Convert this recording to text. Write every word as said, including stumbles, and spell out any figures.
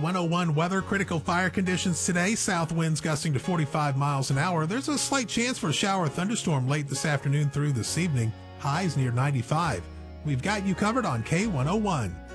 one oh one weather, critical fire conditions today. South winds gusting to forty-five miles an hour. There's a slight chance for a shower or thunderstorm late this afternoon through this evening. Highs near ninety-five. We've got you covered on K one oh one.